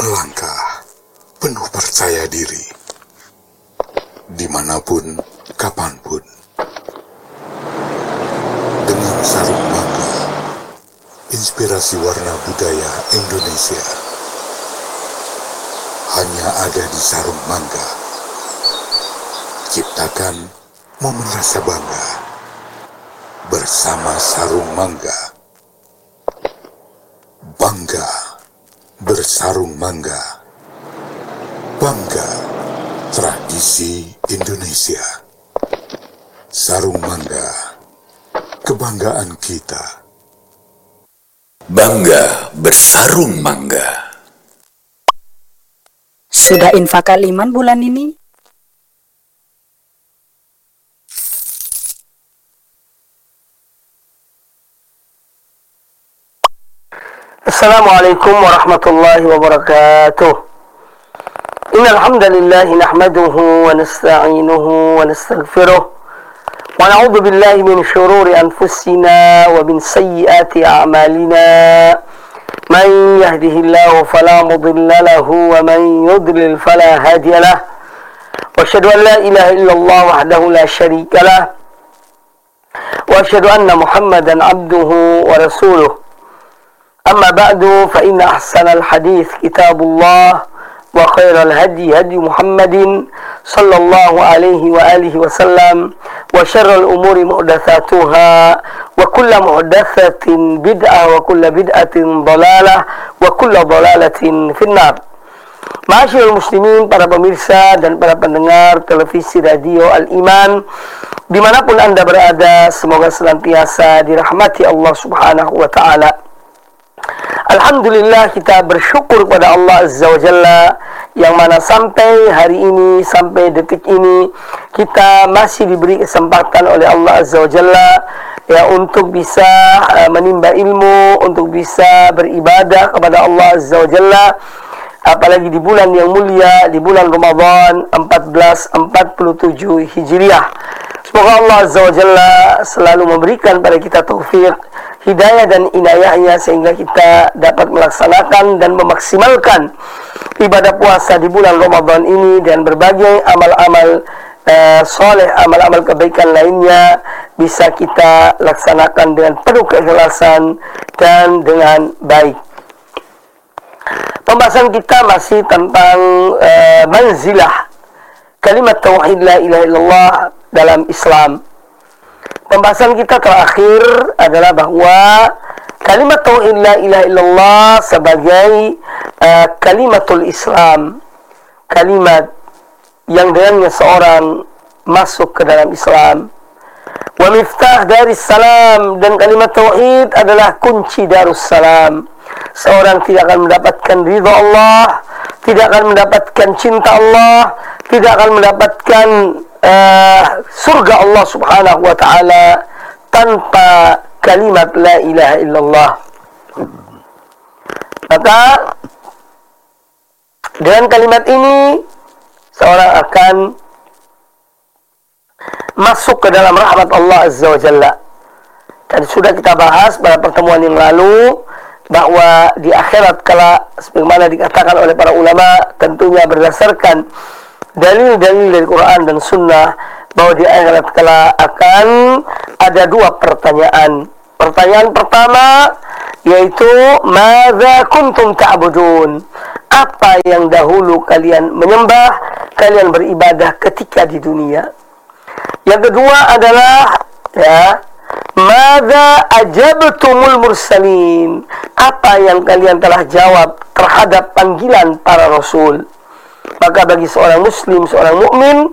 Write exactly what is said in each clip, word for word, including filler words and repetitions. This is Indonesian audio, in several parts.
melangkah penuh percaya diri, dimanapun, kapanpun. Dengan sarung mangga, inspirasi warna budaya Indonesia hanya ada di sarung mangga. Ciptakan momen rasa bangga bersama sarung mangga. Bangga bersarung mangga. Bangga tradisi Indonesia. Sarung mangga, kebanggaan kita. Bangga bersarung mangga. Sudah infak kaliman bulan ini? Assalamualaikum warahmatullahi wabarakatuh. Innal hamdalillah nahmaduhu wa nasta'inuhu wa nastaghfiruh wa na'udzu billahi min shururi anfusina wa min sayyiati a'malina. Man yahdihillahu fala mudilla lahu wa man yudlil fala hadiya lahu. Wa asyhadu an la ilaha illallah wahdahu la syarika lahu. Wa asyhadu anna Muhammadan abduhu wa rasuluh. أما بعد فإن أحسن الحديث كتاب الله وخير الهدي هدي محمد صلى الله عليه وآله وسلم وشر الأمور محدثاتها وكل محدثة بدعة وكل بدعة ضلالة وكل ضلالة في النار. Ma'asyiral muslimin, para pemirsa dan para pendengar televisi radio Al-Iman dimanapun Anda berada, semoga senantiasa dirahmati Allah subhanahu wa ta'ala. Alhamdulillah, kita bersyukur kepada Allah Azza wa Jalla yang mana sampai hari ini, sampai detik ini kita masih diberi kesempatan oleh Allah Azza wa Jalla ya untuk bisa uh, menimba ilmu, untuk bisa beribadah kepada Allah Azza wa Jalla, apalagi di bulan yang mulia, di bulan Ramadan seribu empat ratus empat puluh tujuh Hijriah. Semoga Allah Azza wa Jalla selalu memberikan pada kita taufik, hidayah dan inayahnya sehingga kita dapat melaksanakan dan memaksimalkan ibadah puasa di bulan Ramadan ini dan berbagai amal-amal uh, soleh, amal-amal kebaikan lainnya bisa kita laksanakan dengan penuh keikhlasan dan dengan baik. Pembahasan kita masih tentang uh, manzilah kalimat tauhid la ilaha illallah dalam Islam. Pembahasan kita terakhir adalah bahwa kalimat tauhid la ilaha illallah sebagai uh, kalimatul Islam, kalimat yang dengannya seorang masuk ke dalam Islam. Wa miftah daris salam, dan kalimat tauhid adalah kunci darussalam. Seorang tidak akan mendapatkan ridha Allah, tidak akan mendapatkan cinta Allah, tidak akan mendapatkan Uh, surga Allah subhanahu wa ta'ala tanpa kalimat la ilaha illallah. Maka dengan kalimat ini seorang akan masuk ke dalam rahmat Allah Azza wa Jalla. Dan sudah kita bahas pada pertemuan yang lalu bahwa di akhirat kala sebagaimana dikatakan oleh para ulama, tentunya berdasarkan dalil-dalil dari Quran dan Sunnah, bahwa di akhirat kala akan ada dua pertanyaan. Pertanyaan pertama yaitu madza kuntum ta'budun, apa yang dahulu kalian menyembah, kalian beribadah ketika di dunia. Yang kedua adalah ya madza ajabtumul mursalin, apa yang kalian telah jawab terhadap panggilan para rasul. Maka bagi seorang muslim, seorang mukmin,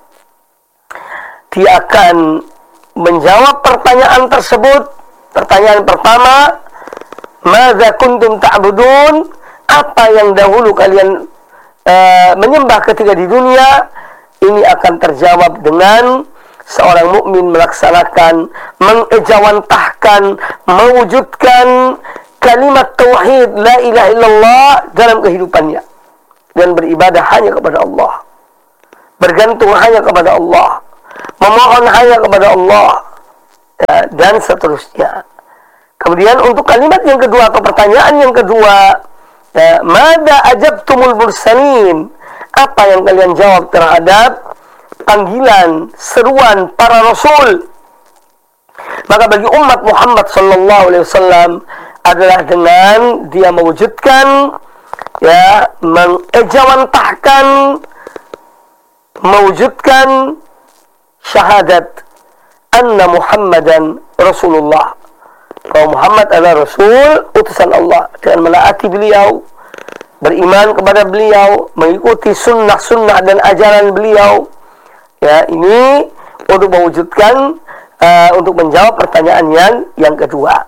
dia akan menjawab pertanyaan tersebut. Pertanyaan pertama, madza kuntum ta'budun, apa yang dahulu kalian uh, menyembah ketika di dunia. Ini akan terjawab dengan seorang mukmin melaksanakan, mengejawantahkan, mewujudkan kalimat tauhid la ilaha illallah dalam kehidupannya, dan beribadah hanya kepada Allah, bergantung hanya kepada Allah, memohon hanya kepada Allah, ya, dan seterusnya. Kemudian untuk kalimat yang kedua atau pertanyaan yang kedua, Ya, mada ajabtumul mursalin? Apa yang kalian jawab terhadap panggilan, seruan para rasul? Maka bagi umat Muhammad sallallahu alaihi wasallam adalah dengan dia mewujudkan, ya, mengejawantahkan, mewujudkan syahadat anna Muhammadan Rasulullah, bahwa Muhammad adalah Rasul, utusan Allah, dengan menaati beliau, beriman kepada beliau, mengikuti sunnah-sunnah dan ajaran beliau. Ya, ini untuk mewujudkan, uh, untuk menjawab pertanyaan yang yang kedua.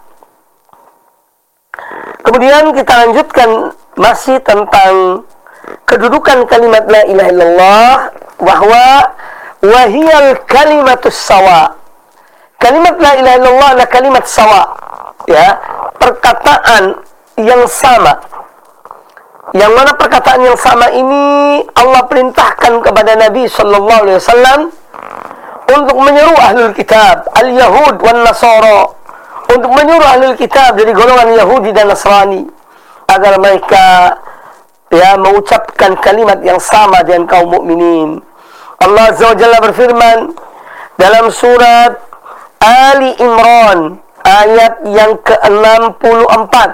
Kemudian kita lanjutkan masih tentang kedudukan kalimat la ilaha illallah, bahwa wahiyal kalimatus sawa. Kalimat la ilaha illallah adalah kalimat sawa, ya, perkataan yang sama. Yang mana perkataan yang sama ini Allah perintahkan kepada Nabi sallallahu alaihi wasallam untuk menyeru ahlul kitab, al-Yahud wan Nasara, untuk menyuruh ahlul kitab dari golongan Yahudi dan Nasrani agar mereka, ya, mengucapkan kalimat yang sama dengan kaum mukminin. Allah Azza wa Jalla berfirman dalam surat Ali Imran ayat yang ke enam puluh empat.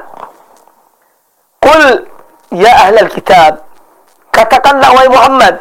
Qul ya ahlal kitab, katakanlah wahai Muhammad,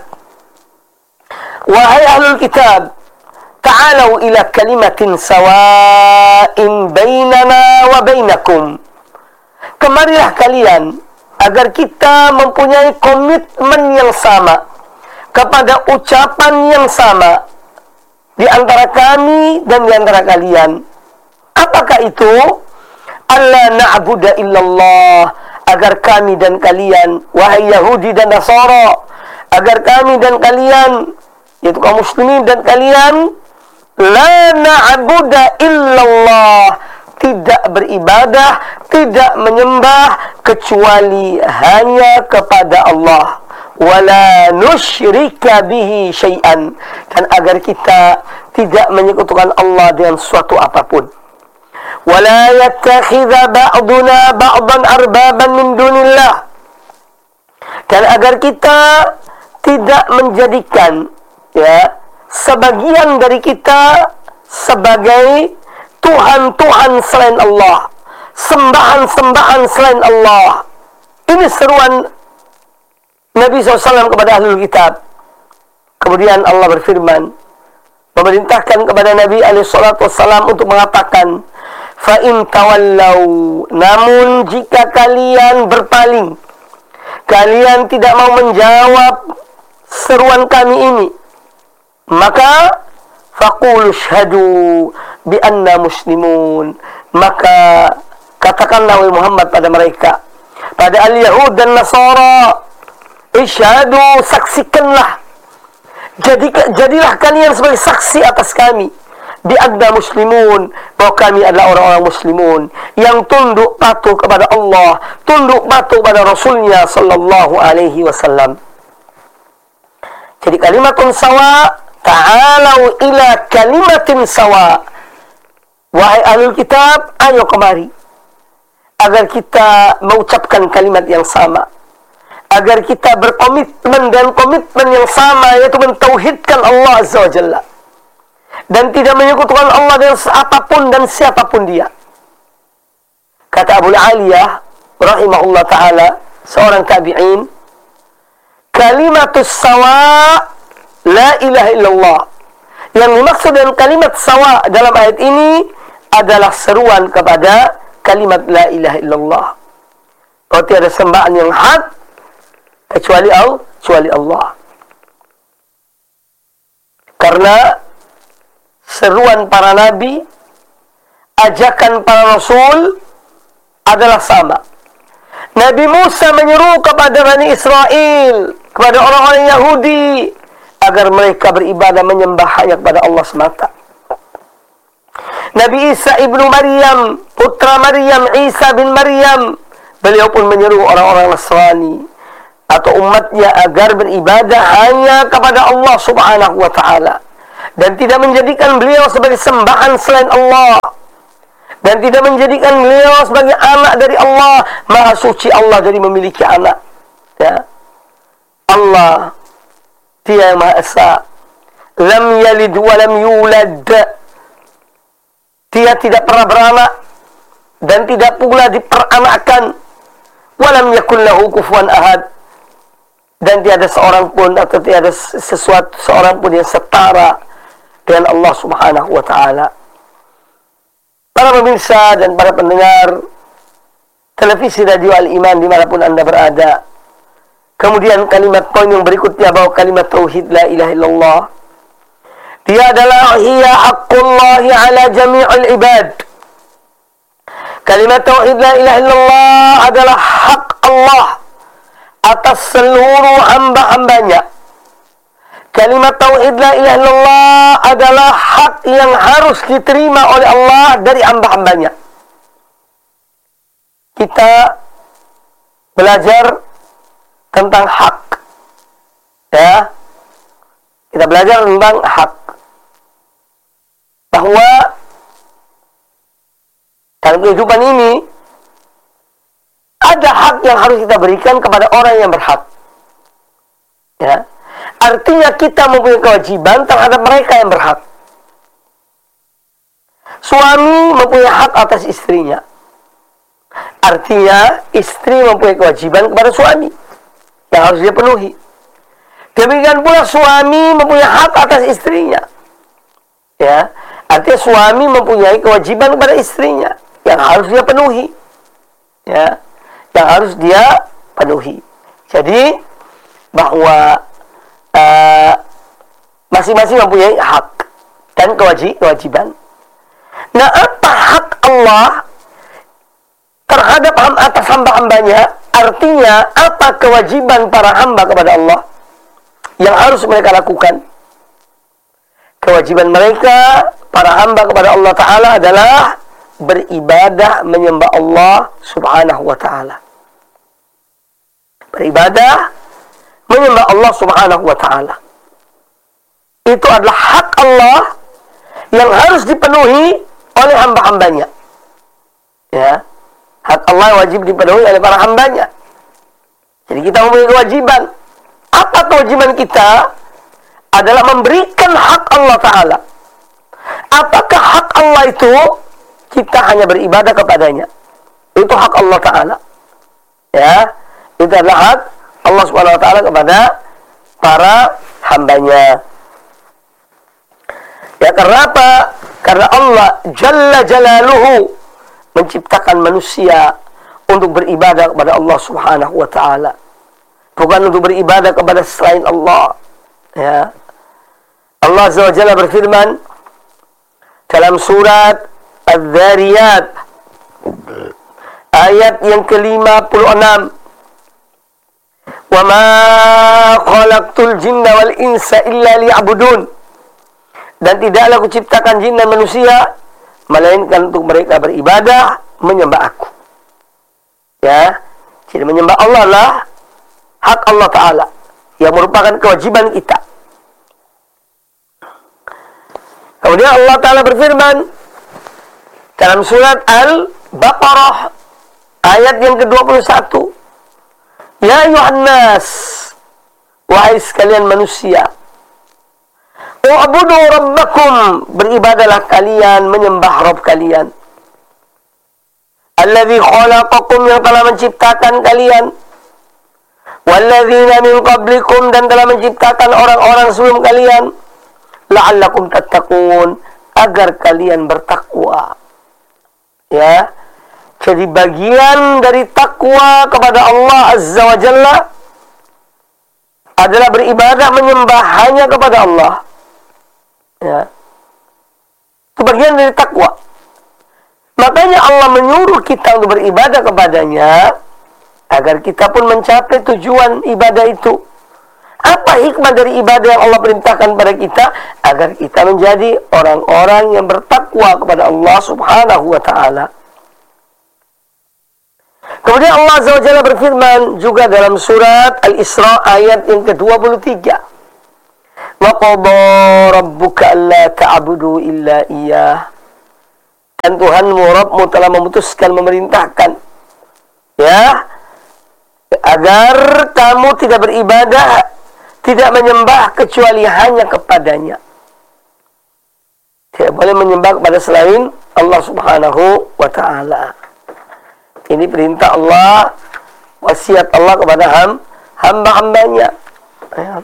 wahai ahlul kitab, ta'alau ila kalimatin sawa'in bainana wa bainakum. Kemarilah kalian agar kita mempunyai komitmen yang sama, kepada ucapan yang sama di antara kami dan di antara kalian. Apakah itu? Alla na'budu illallah, agar kami dan kalian, wahai Yahudi dan Nasara, agar kami dan kalian, yaitu kaum muslimin dan kalian, la na'budu illallah, tidak beribadah, tidak menyembah kecuali hanya kepada Allah. Wala nusyrika bihi syai'an, dan agar kita tidak menyekutukan Allah dengan suatu apapun. Wala yattakhidha ba'duna ba'dan arbaban min dunillah, dan agar kita tidak menjadikan, ya, sebagian dari kita sebagai Tuhan-Tuhan selain Allah, sembahan-sembahan selain Allah. Ini seruan Nabi shallallahu alaihi wasallam kepada ahlul kitab. Kemudian Allah berfirman, memerintahkan kepada Nabi shallallahu alaihi wasallam untuk mengatakan, fa in tawallau, namun jika kalian berpaling, kalian tidak mau menjawab seruan kami ini, maka faqulu syhadu bi anna muslimun, maka katakanlah wahai Muhammad pada mereka, pada al-Yahud dan Nasara, isyhadu, saksikanlah, jadi jadilah kalian sebagai saksi atas kami, bi anna muslimun, bahwa kami adalah orang-orang muslimun yang tunduk patuh kepada Allah, tunduk patuh kepada Rasulnya sallallahu alaihi wasallam. Jadi kalimatun sawa, ta'alau ila kalimatin sawa. Wahai ahlul kitab, ayo kemari agar kita mengucapkan kalimat yang sama, agar kita berkomitmen dan komitmen yang sama, yaitu mentauhidkan Allah Azza wa Jalla dan tidak menyekutukan Allah dengan apapun dan siapapun dia. Kata Abu Aliyah rahimahullah ta'ala, seorang tabi'in, kalimatus sawa la ilaha illallah. Yang dimaksud dengan kalimat sawa dalam ayat ini adalah seruan kepada kalimat la ilaha illallah, bahwa tiada sembahan yang hak kecuali Allah, kecuali Allah. Karena seruan para nabi, ajakan para rasul adalah sama. Nabi Musa menyeru kepada Bani Israel, kepada orang-orang Yahudi, agar mereka beribadah menyembah hanya kepada Allah semata. Nabi Isa ibnu Maryam, putra Maryam, Isa bin Maryam, beliau pun menyeru orang-orang Nasrani atau umatnya agar beribadah hanya kepada Allah subhanahu wa ta'ala, dan tidak menjadikan beliau sebagai sembahan selain Allah, dan tidak menjadikan beliau sebagai anak dari Allah. Maha suci Allah dari memiliki anak. Ya. Allah Dia yang Maha Esa. Lam yalid wa lam yulad. Dia tidak pernah beranak dan tidak pula diperanakkan. Wa lam yakul lahu kufuwan ahad. Dan tiada seorang pun atau tiada sesuatu seorang pun yang setara dengan Allah Subhanahu wa taala. Para pemirsa dan para pendengar televisi Radio Al-Iman dimanapun Anda berada. Kemudian kalimat poin yang berikutnya bahwa kalimat tauhid la ilaha illallah, dia adalah hiya haqqullahi ala jami'il ibad. Kalimat tauhid la ilaha illallah adalah hak Allah atas seluruh hamba-hambanya. Kalimat tauhid la ilaha illallah adalah hak yang harus diterima oleh Allah dari hamba-hambanya. Kita belajar tentang hak. Ya. Kita belajar tentang hak. Bahwa dalam kehidupan ini ada hak yang harus kita berikan kepada orang yang berhak. Ya. Artinya kita mempunyai kewajiban terhadap mereka yang berhak. Suami mempunyai hak atas istrinya. Artinya istri mempunyai kewajiban kepada suami yang harus dia penuhi. Demikian pula suami mempunyai hak atas istrinya. Ya, artinya suami mempunyai kewajiban kepada istrinya yang harus dia penuhi. Ya, yang harus dia penuhi. Jadi bahwa Uh, masing-masing mempunyai hak dan kewajiban. Nah, apa hak Allah terhadap atas hamba-hambanya? Artinya, apa kewajiban para hamba kepada Allah yang harus mereka lakukan? Kewajiban mereka, para hamba kepada Allah Ta'ala adalah beribadah menyembah Allah Subhanahu wa Ta'ala. Beribadah menyembah Allah Subhanahu wa Ta'ala. Itu adalah hak Allah yang harus dipenuhi oleh hamba-hambanya. Ya. Hak Allah wajib dipenuhi oleh para hambanya. Jadi kita mempunyai kewajiban. Apa kewajiban kita? Adalah memberikan hak Allah Ta'ala. Apakah hak Allah itu? Kita hanya beribadah kepadanya. Itu hak Allah Ta'ala. Ya. Itu adalah hak Allah Subhanahu wa Ta'ala kepada para hambanya. Ya, karena apa? Karena Allah Jalla Jalaluhu menciptakan manusia untuk beribadah kepada Allah Subhanahu wa Ta'ala, bukan untuk beribadah kepada selain Allah. Ya. Allah Azza wa Jalla berfirman dalam surat Az-Zariyat ayat yang ke lima puluh enam, wa ma khalaqtul jinna wal insa illa liya'budun. Dan tidaklah aku ciptakan jin dan manusia melainkan untuk mereka beribadah menyembah aku. Ya. Jadi menyembah Allah lah hak Allah Ta'ala yang merupakan kewajiban kita. Kemudian Allah Ta'ala berfirman dalam surat Al-Baqarah ayat yang ke dua puluh satu, ya ayuhan nas, wahai sekalian manusia, u'budu rabbakum, beribadalah kalian menyembah Rabb kalian, alladzi khalaqakum, yang telah menciptakan kalian, walladzina min qablikum, dan telah menciptakan orang-orang sebelum kalian, la'allakum tattaqun, agar kalian bertakwa. Ya. Jadi bagian dari takwa kepada Allah Azza wa Jalla adalah beribadah menyembah hanya kepada Allah. Ya. Itu bagian dari takwa. Makanya Allah menyuruh kita untuk beribadah kepadanya agar kita pun mencapai tujuan ibadah itu. Apa hikmah dari ibadah yang Allah perintahkan pada kita? Agar kita menjadi orang-orang yang bertakwa kepada Allah Subhanahu wa Ta'ala. Kemudian Allah Azza wa Jalla berfirman juga dalam surat Al-Isra ayat yang ke dua puluh tiga. Wa qadha rabbuka alla ta'budu illa iyyah. Dan Tuhanmu, Rabbmu telah memutuskan, memerintahkan, ya, agar kamu tidak beribadah, tidak menyembah kecuali hanya kepadanya. Tidak boleh menyembah kepada selain Allah Subhanahu wa ta'ala. Ini perintah Allah, wasiat Allah kepada ham, hamba-hambanya. Ya.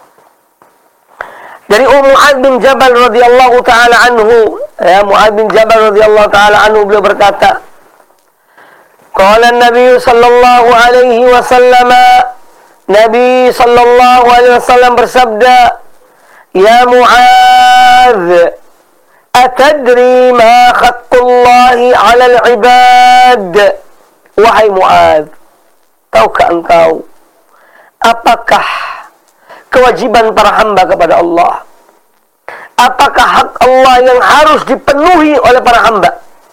Dari Mu'adz bin Jabal radhiyallahu taala anhu, ya, Mu'adz bin Jabal radhiyallahu taala anhu, beliau berkata, qala Nabi sallallahu alaihi wasallam, Nabi sallallahu alaihi wasallam bersabda, ya Mu'adz, atadri ma haqqullahi 'alal 'ibad? Wahai Mu'adz, tahukah engkau apakah kewajiban para hamba kepada Allah? Apakah hak Allah yang harus dipenuhi oleh para hamba?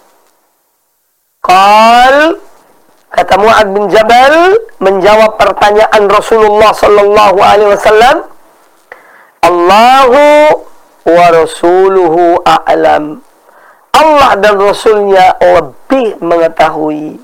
Qal, kata Mu'adz bin Jabal menjawab pertanyaan Rasulullah sallallahu alaihi wasallam, Allahu wa rasuluhu a'lam. Allah dan Rasulnya lebih mengetahui.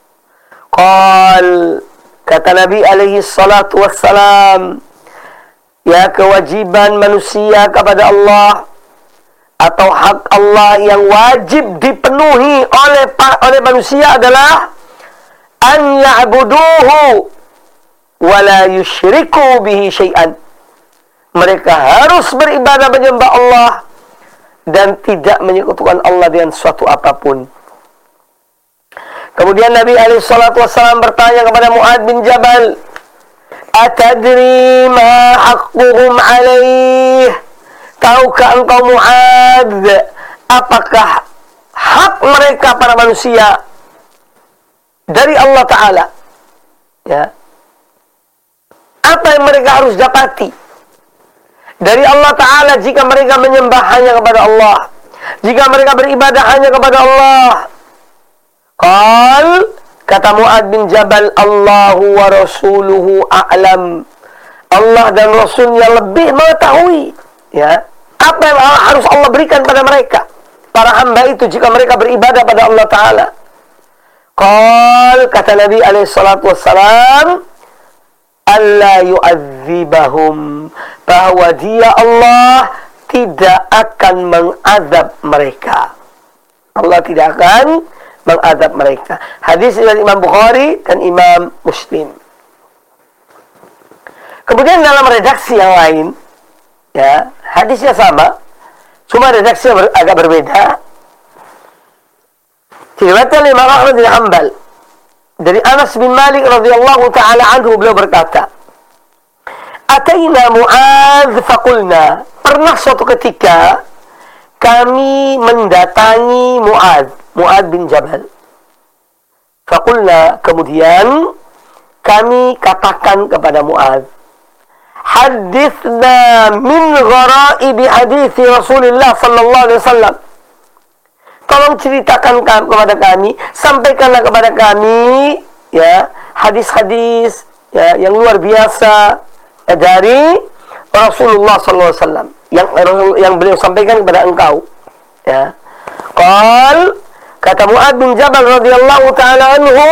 Qal, kata Nabi alaihi salatu wassalam, ya, kewajiban manusia kepada Allah atau hak Allah yang wajib dipenuhi oleh oleh manusia adalah an ya'buduhu wa la yusyriku bihi syai'an. Mereka harus beribadah menyembah Allah dan tidak menyekutukan Allah dengan suatu apapun. Kemudian Nabi alaihi salatu wassalam bertanya kepada Mu'adz bin Jabal, atadri ma haqquhum alaih? Tahukah engkau Mu'adz, apakah hak mereka para manusia dari Allah Ta'ala? Ya. Apa yang mereka harus dapati dari Allah Ta'ala jika mereka menyembah hanya kepada Allah, jika mereka beribadah hanya kepada Allah? Qal, kata Mu'adz bin Jabal, Allahu wa rasuluhu a'lam. Allah dan Rasulnya lebih mengetahui, ya, apa yang harus Allah berikan pada mereka, para hamba itu, jika mereka beribadah pada Allah Ta'ala. Qal, kata Nabi alaihi salatu wassalam, alla yu'adzibahum, bahwa dia Allah tidak akan mengazab mereka. Allah tidak akan mengadab mereka. Hadis dari Imam Bukhari dan Imam Muslim. Kemudian dalam redaksi yang lain, ya, hadisnya sama, cuma redaksinya ber, agak berbeda. Diriwayatkan oleh Imam Ahmad bin Hanbal dari Anas bin Malik radhiyallahu taala anhu, beliau berkata, Ataina Mu'adz faqulna, pernah suatu ketika kami mendatangi Mu'adz, Mu'adz bin Jabal. Faqulna, kemudian kami katakan kepada Mu'adz, hadithna min ghara'ibi hadithi Rasulullah sallallahu alaihi wasallam. Tolong ceritakan kepada kami, sampaikanlah kepada kami, ya, hadis-hadis, ya, yang luar biasa, ya, dari Rasulullah sallallahu alaihi wasallam yang yang beliau sampaikan kepada engkau, ya. Qal, kata Mu'adz bin Jabal radhiyallahu taala anhu,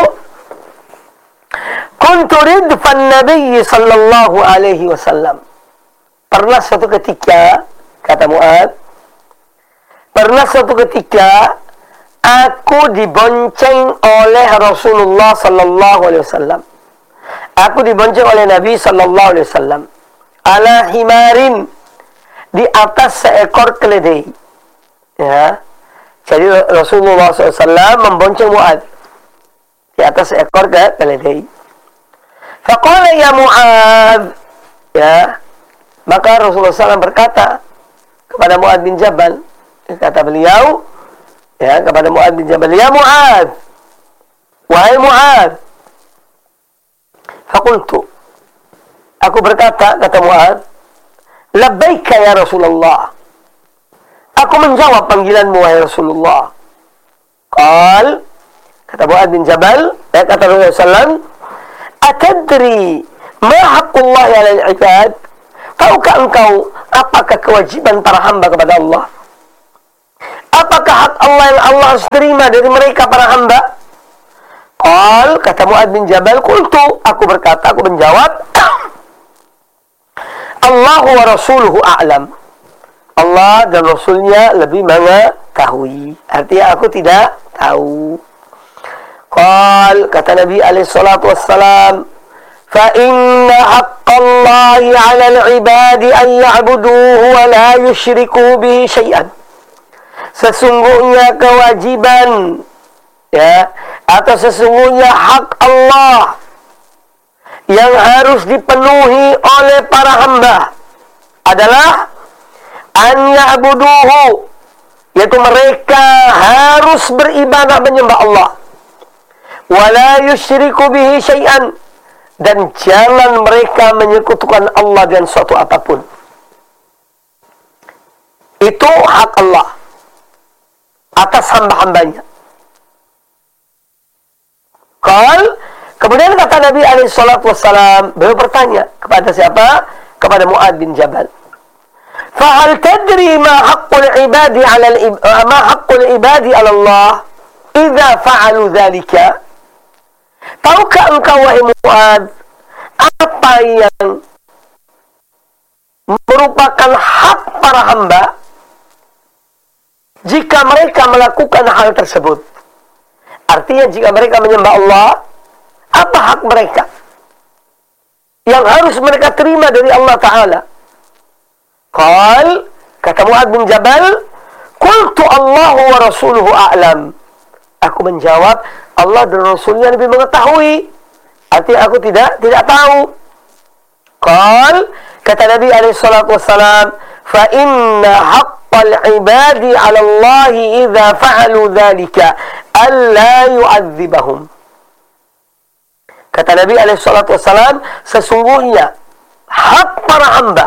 kuntu ridfan Nabi sallallahu alaihi wasallam. Pernah suatu ketika, kata Mu'adz, pernah suatu ketika aku dibonceng oleh Rasulullah sallallahu alaihi wasallam. Aku dibonceng oleh Nabi sallallahu alaihi wasallam ala himarin, di atas seekor keledai. Ya. Jadi Rasulullah sallallahu alaihi wasallam membonceng Mu'adz di atas seekor keledai. Faqala ya Mu'adz, ya, maka Rasulullah sallallahu alaihi wasallam berkata kepada Mu'adz bin Jabal, kata beliau, ya, kepada Mu'adz bin Jabal, ya Mu'adz, wahai Mu'adz. Faqultu, aku berkata, kata Mu'adz, labbaika ya Rasulullah, aku menjawab panggilanmu wahai Rasulullah. Qal, kata Mu'adz bin Jabal, ya, kata Rasulullah sallallahu alaihi wasallam, atadri ma haqqullahi 'alal 'ibad? Tahukah engkau apakah kewajiban para hamba kepada Allah? Apa apakah hak Allah yang Allah harus terima dari mereka para hamba? Qal, kata Mu'adz bin Jabal, qultu, aku berkata, aku menjawab, Allahu wa rasuluhu a'lam. Allah dan Rasulnya lebih mengetahui. Artinya aku tidak tahu. Qal, kata Nabi alaihi salatu wassalam, fa inna haqqallahi 'alal 'ibadi an ya'buduhu wa la yusyriku bihi syai'an. Sesungguhnya kewajiban, ya, atau sesungguhnya hak Allah yang harus dipenuhi oleh para hamba adalah an ya'buduhu, yaitu mereka harus beribadah menyembah Allah, wala yusyriku bihi syai'an, dan jangan mereka menyekutukan Allah dengan suatu apapun. Itu hak Allah atas hamba-hambanya. Qal, kemudian kata Nabi alaihi salatu wassalam, beliau bertanya kepada siapa? Kepada Mu'adz bin Jabal. Fa hal tadri ma haqqul ibadi 'ala ma haqqul ibadi 'ala Allah idza fa'alu dzalika? Tahukah engkau wahai Mu'adz apa yang merupakan hak para hamba jika mereka melakukan hal tersebut? Artinya jika mereka menyembah Allah, apa hak mereka yang harus mereka terima dari Allah Ta'ala? Qal, kata Mu'adz bin Jabal, qultu Allahu wa rasuluhu a'lam. Aku menjawab, Allah dan Rasulnya lebih mengetahui. Artinya aku tidak tidak tahu. Qal, kata Nabi alaihi salatu wassalam, fa inna haqqal ibadi 'ala Allah idza fa'alu dzalika alla yu'adzibahum. Kata Nabi alaihi salatu wassalam, sesungguhnya hak para hamba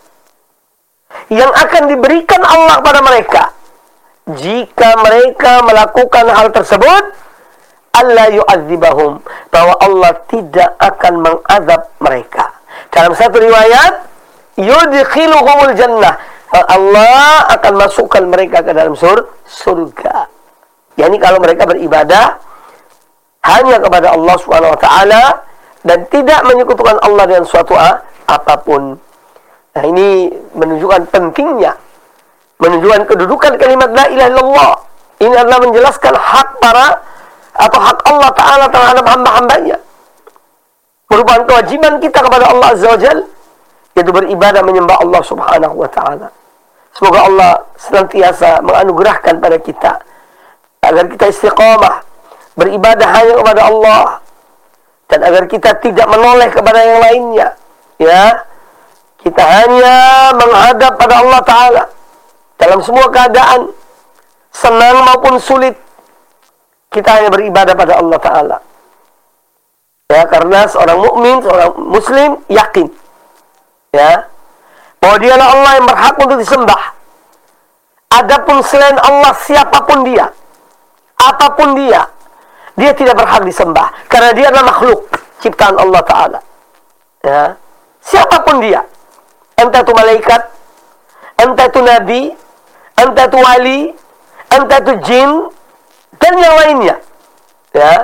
yang akan diberikan Allah pada mereka jika mereka melakukan hal tersebut, alla yu'adzibahum, bahwa Allah tidak akan mengazab mereka. Dalam satu riwayat, yudkhiluhumul jannah, Allah akan masukkan mereka ke dalam sur surga. Yani kalau mereka beribadah hanya kepada Allah Subhanahu wa taala dan tidak menyekutukan Allah dengan suatu apapun. Nah, ini menunjukkan pentingnya, menunjukkan kedudukan kalimat la ilaha illallah. Ini adalah menjelaskan hak para atau hak Allah Ta'ala terhadap hamba-hambanya. Merupakan kewajiban kita kepada Allah Azza wa Jalla, yaitu beribadah menyembah Allah Subhanahu wa Ta'ala. Semoga Allah senantiasa menganugerahkan pada kita agar kita istiqamah beribadah hanya kepada Allah, dan agar kita tidak menoleh kepada yang lainnya. Ya, kita hanya menghadap pada Allah Ta'ala dalam semua keadaan, senang maupun sulit. Kita hanya beribadah pada Allah Ta'ala. Ya, karena seorang mukmin, seorang muslim yakin, ya, bahwa dialah Allah yang berhak untuk disembah. Adapun selain Allah, siapapun dia, apapun dia, dia tidak berhak disembah, karena dia adalah makhluk ciptaan Allah Ta'ala. Ya, siapapun dia, entah itu malaikat, entah itu nabi, entah itu wali, entah itu jin, dan yang lainnya, ya,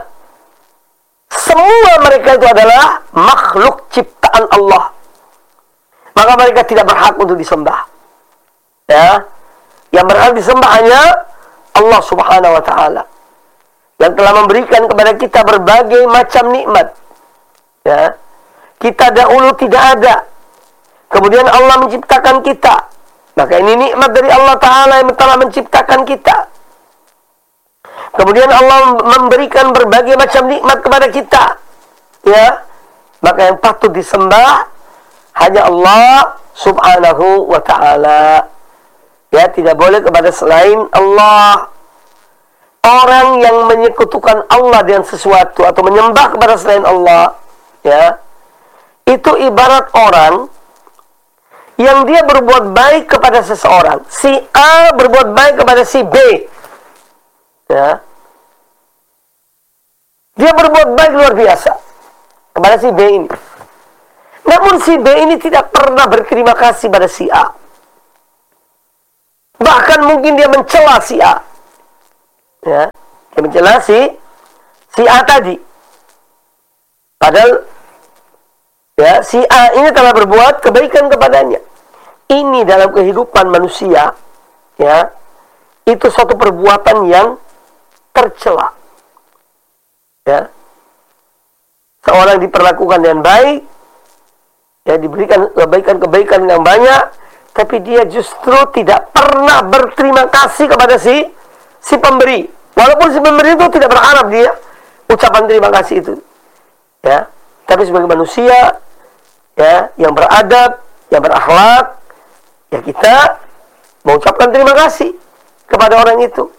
semua mereka itu adalah makhluk ciptaan Allah. Maka mereka tidak berhak untuk disembah. Ya, yang berhak disembah hanya Allah Subhanahu wa Ta'ala, yang telah memberikan kepada kita berbagai macam nikmat. Ya, kita dahulu tidak ada, kemudian Allah menciptakan kita. Maka ini nikmat dari Allah Ta'ala yang telah menciptakan kita. Kemudian Allah memberikan berbagai macam nikmat kepada kita. Ya, maka yang patut disembah hanya Allah Subhanahu wa Ta'ala. Ya, tidak boleh kepada selain Allah. Orang yang menyekutukan Allah dengan sesuatu atau menyembah kepada selain Allah, ya, itu ibarat orang yang dia berbuat baik kepada seseorang. Si A berbuat baik kepada si B. Ya, dia berbuat baik luar biasa kepada si B ini. Namun si B ini tidak pernah berterima kasih pada si A. Bahkan mungkin dia mencela si A. Ya, dia mencela si si A tadi. Padahal ya, si A ini telah berbuat kebaikan kepadanya. Ini dalam kehidupan manusia, ya, itu suatu perbuatan yang tercela. Ya. Seorang diperlakukan dengan baik, ya, diberikan kebaikan-kebaikan yang banyak, tapi dia justru tidak pernah berterima kasih kepada si si pemberi. Walaupun si pemberi itu tidak berharap dia ucapan terima kasih itu. Ya, tapi sebagai manusia, ya, yang beradab, yang berakhlak, ya, kita mengucapkan terima kasih kepada orang itu.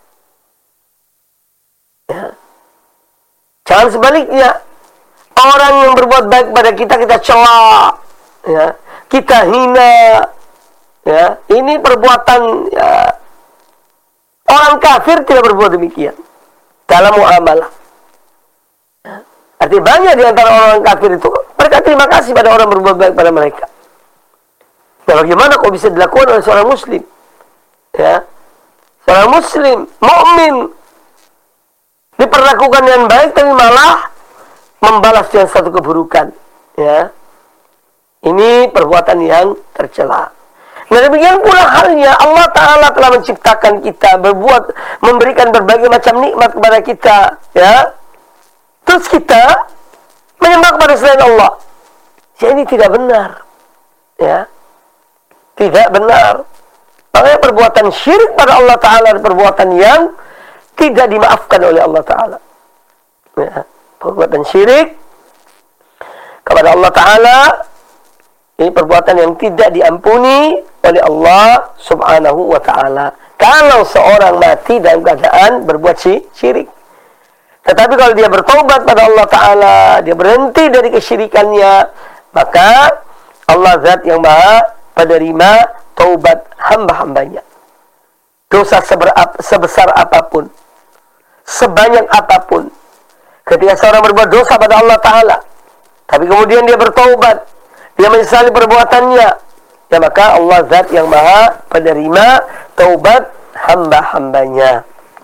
Ya. Jangan sebaliknya, orang yang berbuat baik pada kita, kita cela, ya, kita hina, ya. Ini perbuatan, ya, orang kafir tidak berbuat demikian dalam muamalah. Ya. Artinya banyak di antara orang kafir itu, mereka terima kasih pada orang berbuat baik pada mereka. Nah, bagaimana kok bisa dilakukan oleh seorang muslim? Ya, seorang muslim, mukmin, diperlakukan dengan baik, tapi malah membalas dengan satu keburukan. Ya, ini perbuatan yang tercela. Nah, demikian pula halnya Allah Ta'ala telah menciptakan kita, berbuat, memberikan berbagai macam nikmat kepada kita. Ya, terus kita menyembah kepada selain Allah. Ya, ini tidak benar. Ya, tidak benar. Makanya perbuatan syirik pada Allah Ta'ala adalah perbuatan yang tidak dimaafkan oleh Allah Ta'ala. Ya, perbuatan syirik kepada Allah Ta'ala ini perbuatan yang tidak diampuni oleh Allah Subhanahu wa Ta'ala. Kalau seorang mati dalam keadaan berbuat syirik. Tetapi kalau dia bertaubat pada Allah Ta'ala, dia berhenti dari kesyirikannya, maka Allah Zat yang Maha penerima taubat hamba-hambanya. Dosa seberap, sebesar apapun, sebanyak apapun, ketika seorang berbuat dosa pada Allah Ta'ala, tapi kemudian dia bertaubat, dia menyesali perbuatannya, ya, maka Allah Zat yang Maha penerima taubat hamba-hambanya.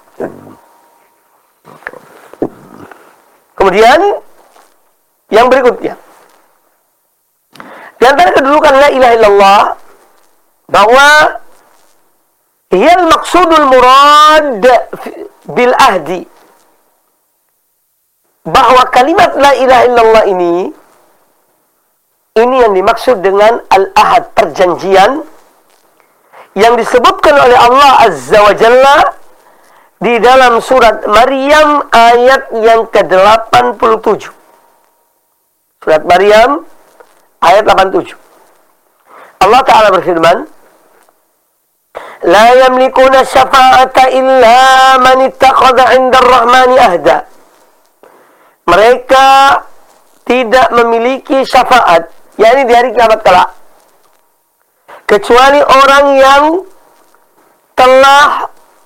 Kemudian yang berikutnya, di antara kedudukan la ilaha illallah, bahwa hiyal maksudul murad bil ahdi, bahwa kalimat la ilaha illallah ini ini yang dimaksud dengan al-ahad, perjanjian yang disebutkan oleh Allah Azza wa Jalla di dalam surat Maryam ayat yang ke delapan puluh tujuh. Surat Maryam ayat delapan puluh tujuh. Allah Ta'ala berfirman, la yamlikuna syafa'ata illa man ittakhadha 'inda ar-rahmani ahda. Mereka tidak memiliki syafaat, yakni di hari kiamat kelak, kecuali orang yang telah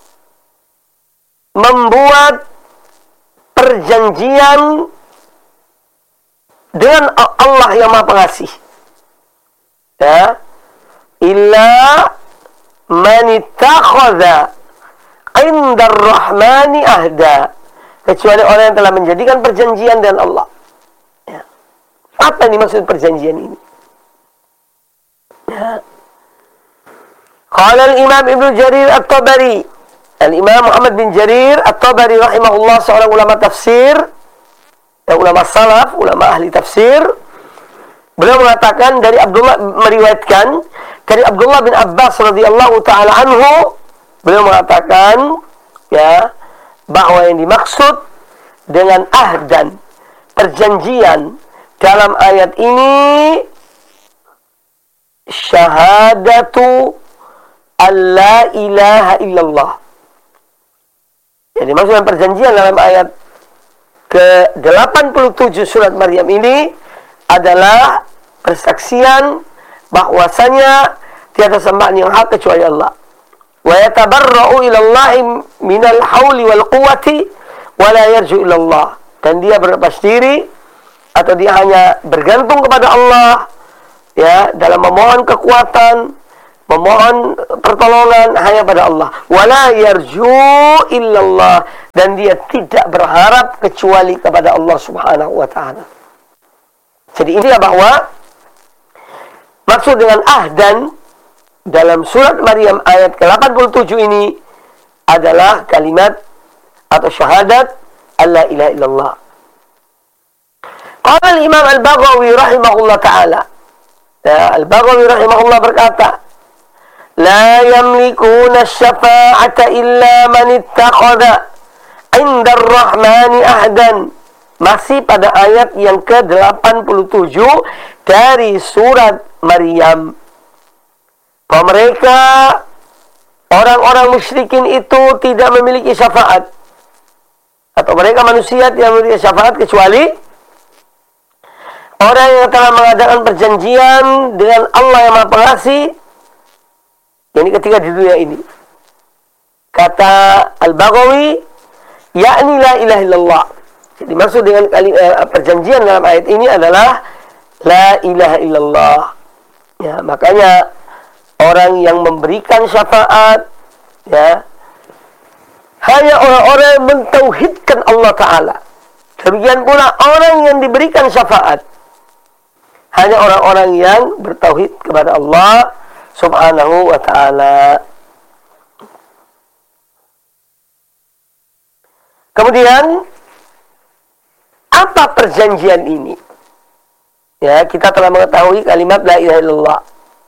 membuat perjanjian dengan Allah yang Maha Pengasih. Ya, illa man ittakhadha 'inda ar-rahmani ahda, kecuali orang yang telah menjadikan perjanjian dengan Allah. Ya. Apa yang dimaksud perjanjian ini? Ya. Qala al-Imam Ibnu Jarir At-Tabari, Al-Imam Muhammad bin Jarir At-Tabari rahimahullah, seorang ulama tafsir, ya, ulama salaf, ulama ahli tafsir, beliau mengatakan dari Abdullah, meriwayatkan dari Abdullah bin Abbas radhiyallahu taala anhu, beliau mengatakan, ya, bahwa yang dimaksud dengan ahdan, perjanjian, dalam ayat ini syahadatu alla ilaha illallah. Yang dimaksud dengan perjanjian dalam ayat ke delapan puluh tujuh surat Maryam ini adalah persaksian bahwasanya tiada sembahan yang hak kecuali Allah. Wa yatabarra'u ila Allah minal hauli wal quwwati wa la yarju ila Allah. Dan dia berlepas diri atau dia hanya bergantung kepada Allah, ya, dalam memohon kekuatan memohon pertolongan hanya pada Allah. Wala yarju illallah, dan dia tidak berharap kecuali kepada Allah Subhanahu wa taala. Jadi intinya bahwa maksud dengan ahdan dalam surat Maryam ayat ke delapan puluh tujuh ini adalah kalimat atau syahadat alla ilaha illallah. Qala al-Imam Al-Baghawi rahimahullah taala. Ya, Al-Baghawi rahimahullah berkata, "La yamlikuna asy-syafa'ata illa man ittakhadha 'inda ar-Rahmani ahdan." Masih pada ayat yang ke delapan puluh tujuh dari surat Maryam. Bahwa mereka orang-orang musyrikin itu tidak memiliki syafaat, atau mereka manusia tidak memiliki syafaat kecuali orang yang telah mengadakan perjanjian dengan Allah yang Maha Pengasih, ini ketika di dunia ini. Kata Al-Baghawi, yakni la ilaha illallah. Jadi maksud dengan kali, uh, perjanjian dalam ayat ini adalah la ilaha illallah. Ya, makanya orang yang memberikan syafaat, ya, hanya orang-orang yang mentauhidkan Allah Ta'ala. Demikian pula orang yang diberikan syafaat, hanya orang-orang yang bertauhid kepada Allah Subhanahu wa Ta'ala. Kemudian, apa perjanjian ini? Ya, kita telah mengetahui kalimat la ilaha illallah.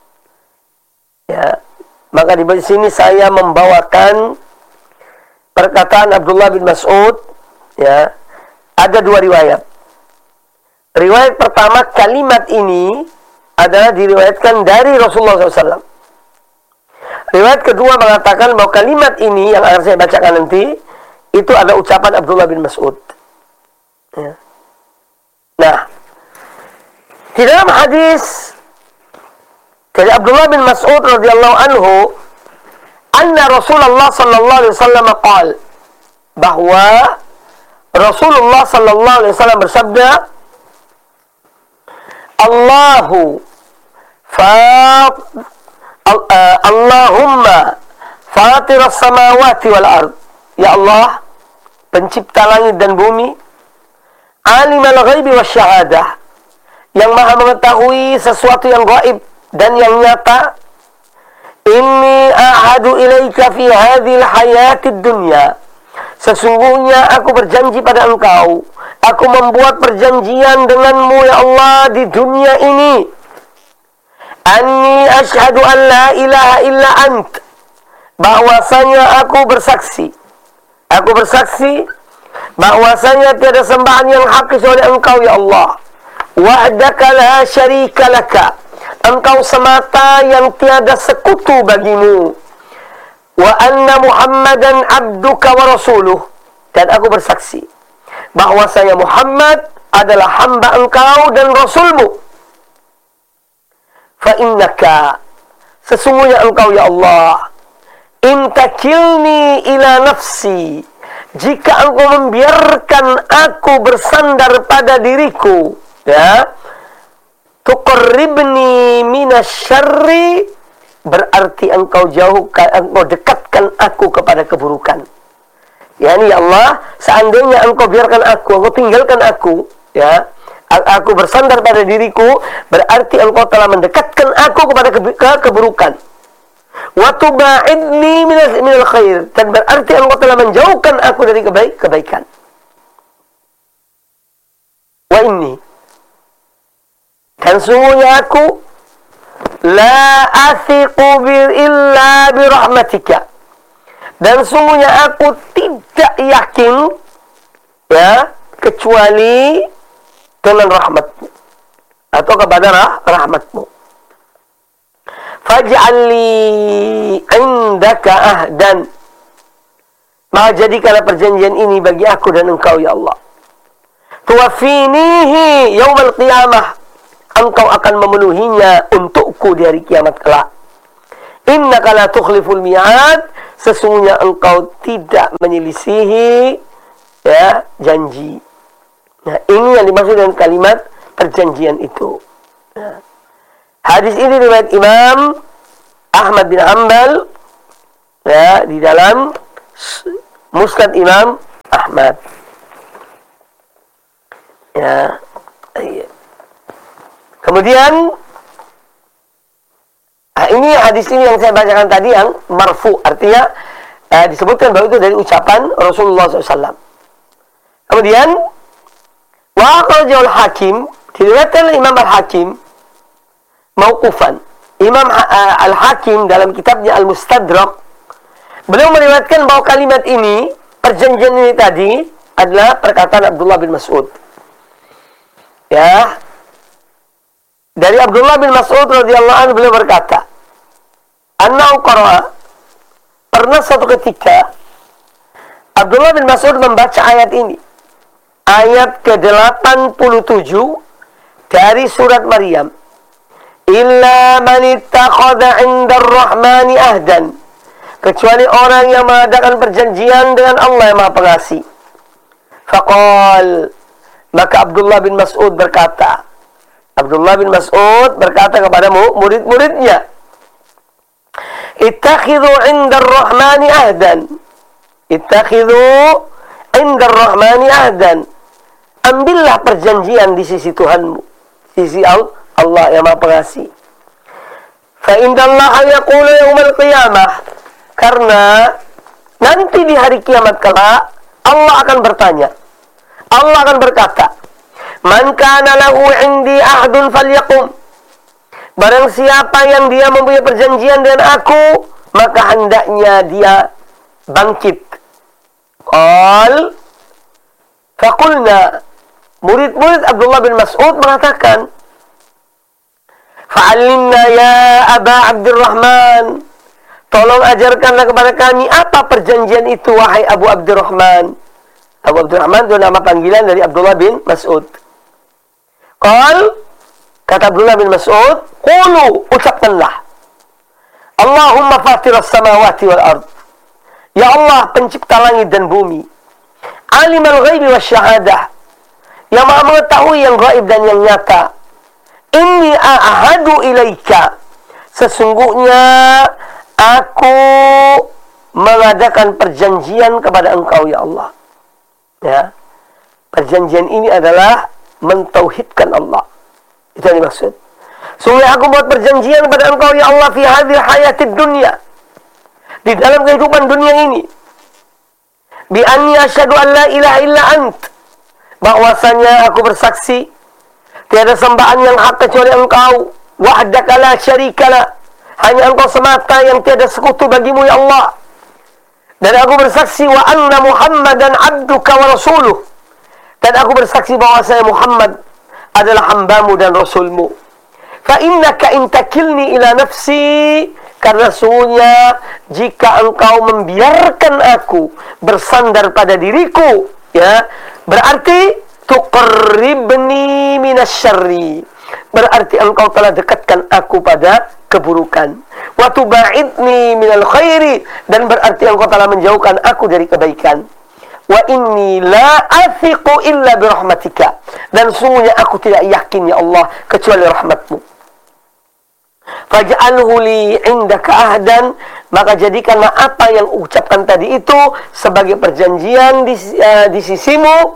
Ya, maka di sini saya membawakan perkataan Abdullah bin Mas'ud. Ya, ada dua riwayat. Riwayat pertama, kalimat ini adalah diriwayatkan dari Rasulullah shallallahu alaihi wasallam. Riwayat kedua mengatakan bahwa kalimat ini yang akan saya bacakan nanti itu ada ucapan Abdullah bin Mas'ud. Ya. Nah, di dalam hadis dari Abdullah bin Mas'ud radhiyallahu anhu, anna Rasulullah sallallahu alaihi wasallam qala, bahwa Rasulullah sallallahu alaihi wasallam bersabda, Allahu fa uh, Allahumma fatir as-samawati wal ard. Ya Allah, pencipta langit dan bumi, alimul ghaibi wasyahadah, yang maha mengetahui sesuatu yang gaib dan yang nyata. Inni ahadu ilaika fi hadhil hayatid dunya. Sesungguhnya aku berjanji pada engkau, aku membuat perjanjian denganmu ya Allah di dunia ini. Anni asyhadu an la ilaha illa ant. Bahwasanya aku bersaksi. Aku bersaksi bahwasanya tiada sembahan yang hak kecuali engkau ya Allah. Wahdaka la syarika laka. Engkau semata yang tiada sekutu bagimu. Wa anna Muhammadan abduka wa rasuluh. Dan aku bersaksi bahwasanya Muhammad adalah hamba engkau dan rasulmu. Fa innaka, sesungguhnya engkau ya Allah, in takilni ila nafsi, jika engkau membiarkan aku bersandar pada diriku, ya, tuqarribni minasyarri, berarti engkau jauhkan, engkau dekatkan aku kepada keburukan. Ya, ya Allah, seandainya engkau biarkan aku, engkau tinggalkan aku, ya, aku bersandar pada diriku, berarti engkau telah mendekatkan aku kepada ke keburukan. Wa tubaidni minal khair, dan berarti engkau telah menjauhkan aku dari kebaik kebaikan. Wa inni, dan sungguhnya aku la athiqu illa bi rahmatika, dan sungguhnya aku tidak yakin, ya, kecuali dengan rahmatmu, atau kepada rah rahmatmu. Faj'alli indaka ahdan, maka jadikanlah perjanjian ini bagi aku dan engkau ya Allah. Tuwafinihi yaumal qiyamah, engkau akan memenuhinya untukku di hari kiamat kelak. Innaka la tukhliful mi'ad, sesungguhnya engkau tidak menyelisihi, ya, janji. Nah, ini yang dimaksud dengan kalimat perjanjian itu. Nah, hadis ini riwayat Imam Ahmad bin Hanbal, ya, di dalam Musnad Imam Ahmad. Ya. Kemudian nah ini hadis ini yang saya bacakan tadi yang marfu, artinya eh, disebutkan bahwa itu dari ucapan Rasulullah shallallahu alaihi wasallam. Kemudian wa akhrajahu al-Hakim, diriwayatkan oleh Imam Al-Hakim mauqufan. Imam uh, Al-Hakim dalam kitabnya Al-Mustadrak, beliau meriwayatkan bahwa kalimat ini, perjanjian ini tadi adalah perkataan Abdullah bin Mas'ud. Ya. Dari Abdullah bin Mas'ud radhiyallahu anhu, beliau berkata, "Annahu qara'a," pernah suatu ketika Abdullah bin Mas'ud membaca ayat ini, ayat ke delapan puluh tujuh dari surat Maryam. "Illa man ittakhadha 'inda ar-rahmani ahdan," kecuali orang yang mengadakan perjanjian dengan Allah yang Maha Pengasih. Faqal, maka Abdullah bin Mas'ud berkata, Abdullah bin Mas'ud berkata kepada murid-muridnya, "Ittakhidhu 'inda ar-rahmani ahdan." Ittakhidhu 'inda ar-rahmani ahdan. Ambillah perjanjian di sisi Tuhanmu, sisi Allah yang Maha Pengasih. Fa indallaha yaqulu yaumal qiyamah, karena nanti di hari kiamat kelak Allah akan bertanya, Allah akan berkata, "Man kana lahu 'indi ahdun falyaqum." Barang siapa yang dia mempunyai perjanjian dengan aku, maka hendaknya dia bangkit. Qal faqulna, murid-murid Abdullah bin Mas'ud mengatakan, "Fa'allimna ya Aba Abdurrahman." Tolong ajarkanlah kepada kami apa perjanjian itu, wahai Abu Abdurrahman. Abu Abdurrahman itu nama panggilan dari Abdullah bin Mas'ud. Qal, kata Abdullah bin Mas'ud, qulu, ucapkanlah, Allahumma fatiras samawati wal ard. Ya Allah, pencipta langit dan bumi. Alimal ghaibi wasyahadah, yang Maha mengetahui yang gaib dan yang nyata. Inni a'ahadu ilaika, sesungguhnya aku mengadakan perjanjian kepada engkau ya Allah. Ya. Perjanjian ini adalah mentauhidkan Allah. Itu yang dimaksud. Sungguh aku buat perjanjian kepada engkau ya Allah fi hadhil hayatid dunya, di dalam kehidupan dunia ini. Bi anni asyhadu an la ilaha illa ant, bahwasanya aku bersaksi tiada sembahan yang hak kecuali engkau, wahdaka la syarikala, hanya engkau semata yang tiada sekutu bagimu ya Allah. Dan aku bersaksi wa anna Muhammadan abduka wa rasuluh, dan aku bersaksi bahwa saya Muhammad adalah hambamu dan rasulmu. Fa innaka in takilni ila nafsi, karena sungguhnya jika engkau membiarkan aku bersandar pada diriku, ya, berarti tuqarribni minasyarri, berarti engkau telah dekatkan aku pada keburukan. Wa tubaidni minal khairi, dan berarti engkau telah menjauhkan aku dari kebaikan. Wa inni la athiqu illa birahmatika, dan sungguhnya aku tidak yakin ya Allah kecuali rahmatmu. Faj'alhu li indaka ahdan, maka jadikanlah apa yang ucapkan tadi itu sebagai perjanjian di, uh, di sisimu.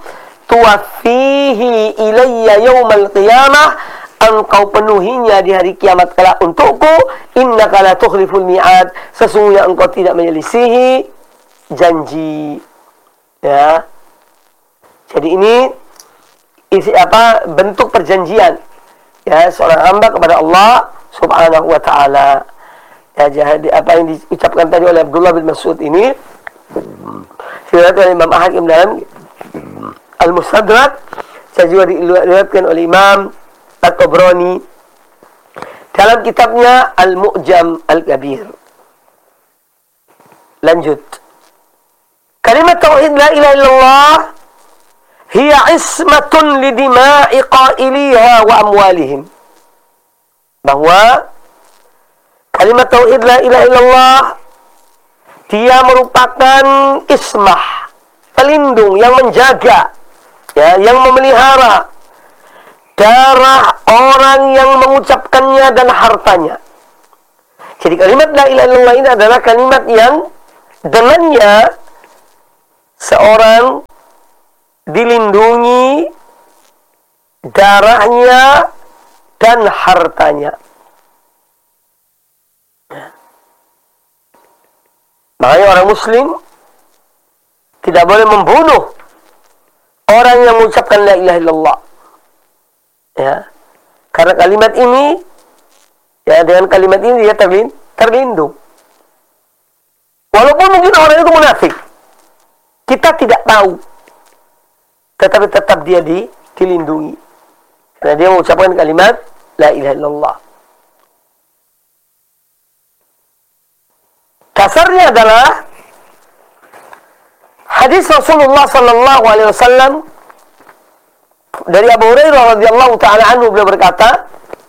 Tuwafihi ilayya yaumal qiyamah, engkau penuhinya di hari kiamat kelak untukku. Innaka la tukhliful mi'ad, sesungguhnya engkau tidak menyelisihi janji. Ya. Jadi ini isi apa bentuk perjanjian, ya, seorang hamba kepada Allah Subhanahu wa ta'ala. Ya, jadi apa yang diucapkan tadi oleh Abdullah bin Mas'ud ini diriwayatkan oleh Imam Hakim dalam Al-Mustadrak, saya juga diriwayatkan oleh Imam At-Tabrani dalam kitabnya Al-Mu'jam Al-Kabir. Lanjut. Kalimat tauhid la ilaha illallah hiya ismatun lidima'i qailiha wa amwalihim. Bahwa kalimat tauhid la ilaha illallah dia merupakan ismah, pelindung yang menjaga, ya, yang memelihara darah orang yang mengucapkannya dan hartanya. Jadi kalimat la ilaha illallah ini adalah kalimat yang dengannya seorang dilindungi darahnya dan hartanya. Makanya orang muslim tidak boleh membunuh orang yang mengucapkan la ilaha illallah. Ya. Karena kalimat ini, ya, dengan kalimat ini dia terlindung, terlindung. Walaupun mungkin orang itu munafik, kita tidak tahu, tetapi tetap dia di, dilindungi karena dia mengucapkan kalimat la ilaha illallah. Dasarnya adalah hadis Rasulullah sallallahu alaihi wasallam dari Abu Hurairah radhiyallahu taala anhu, beliau berkata,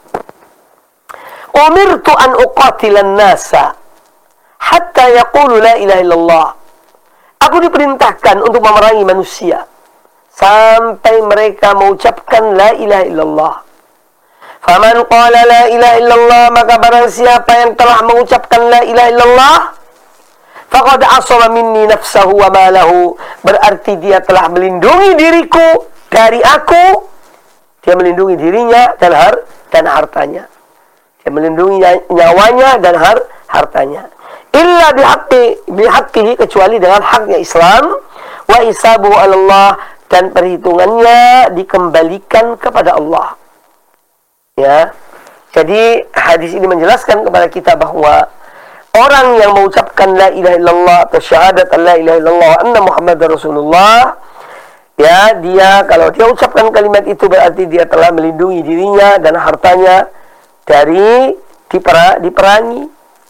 "Umirtu an uqatila an-nasa hatta yaqulu la ilaha illallah." Aku diperintahkan untuk memerangi manusia sampai mereka mengucapkan la ilaha illallah. Faman qala la ilaha illallah, maka barang siapa yang telah mengucapkan la ilaha illallah, faqad asama minni nafsahu wa malahu, berarti dia telah melindungi diriku dari aku, dia melindungi dirinya dan har dan hartanya. Dia melindungi nyawanya dan har hartanya. Illa bihaqqi bihaqqihi, kecuali dengan haknya Islam, wa hisabuhu 'ala Allah, dan perhitungannya dikembalikan kepada Allah. Ya. Jadi hadis ini menjelaskan kepada kita bahwa orang yang mengucapkan la ilaha illallah atau syahadat la ilaha illallah wa anna Muhammadar Rasulullah, ya, dia kalau dia ucapkan kalimat itu berarti dia telah melindungi dirinya dan hartanya dari dipera, diperangi.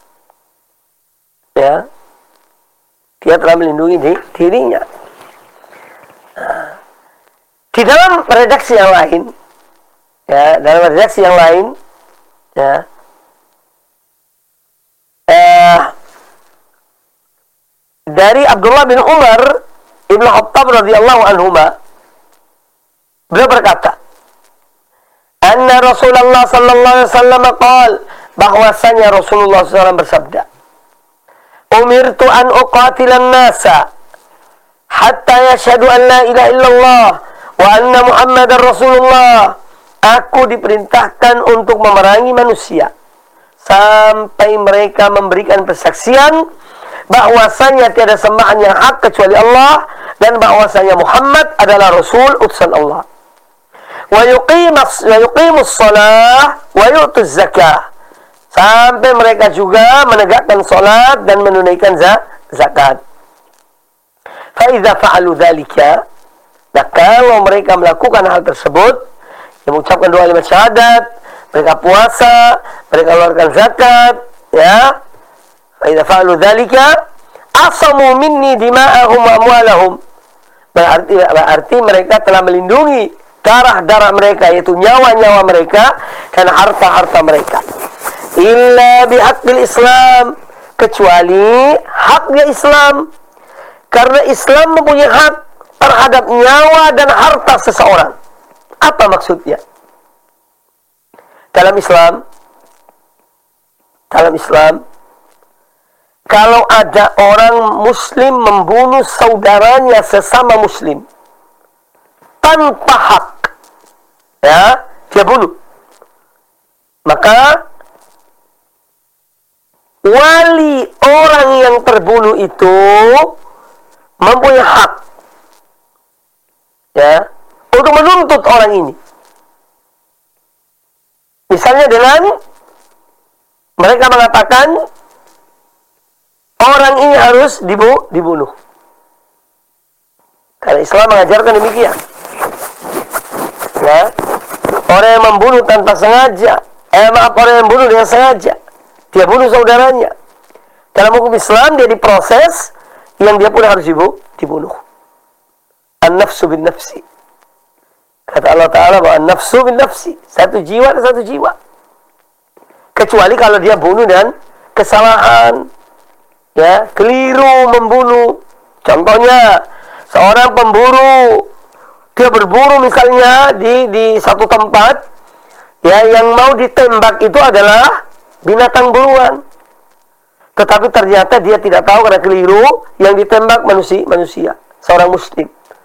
Ya. Dia telah melindungi di, dirinya. Nah, di dalam redaksi yang lain, ya, dalam redaksi yang lain, ya, eh, dari Abdullah bin Umar Ibnu Khattab radhiyallahu anhuma, beliau berkata, anna Rasulullah sallallahu alaihi wasallam qaal, bahwasanya Rasulullah sallallahu alaihi wasallam bersabda, umirtu an uqatilan nasa hatta yashhadu an la ilaha illallah wa anna Muhammadar Rasulullah. Aku diperintahkan untuk memerangi manusia sampai mereka memberikan persaksian bahwasanya tiada sembahan yang hak kecuali Allah dan bahwasanya Muhammad adalah Rasul utusan Allah. Wa yuqimus wa yuqimus shalah wa yu'tuz zakah, sampai mereka juga menegakkan salat dan menunaikan zakat. Fa idza fa'alu dzalika, nah kalau mereka melakukan hal tersebut, yang mengucapkan doa lima syahadat, mereka puasa, mereka keluarkan zakat, ya. Fa idza fa'alu dzalika asamu minni dima'ahum wa amwalahum, berarti berarti mereka telah melindungi darah-darah mereka, yaitu nyawa-nyawa mereka dan harta-harta mereka. Illa bihaqqil Islam, kecuali haknya Islam, karena Islam mempunyai hak terhadap nyawa dan harta seseorang. Apa maksudnya? Dalam Islam, dalam Islam, kalau ada orang Muslim membunuh saudaranya sesama Muslim tanpa hak, ya, dia bunuh, maka wali orang yang terbunuh itu mempunyai hak, ya, untuk menuntut orang ini. Misalnya dengan mereka mengatakan orang ini harus dibu dibunuh. Karena Islam mengajarkan demikian. Ya, orang yang membunuh tanpa sengaja, eh maaf, orang yang membunuh dengan sengaja, dia bunuh saudaranya. Dalam hukum Islam dia diproses, yang dia pun harus dibunuh. An-nafsu bin nafsi. Kata Allah Ta'ala bahwa an-nafsu bin nafsi, satu jiwa dan satu jiwa. Kecuali kalau dia bunuh dan kesalahan, ya, keliru membunuh. Contohnya, seorang pemburu, dia berburu misalnya di di satu tempat, ya, yang mau ditembak itu adalah binatang buruan. Tetapi ternyata dia tidak tahu karena keliru, yang ditembak manusia, manusia, seorang muslim.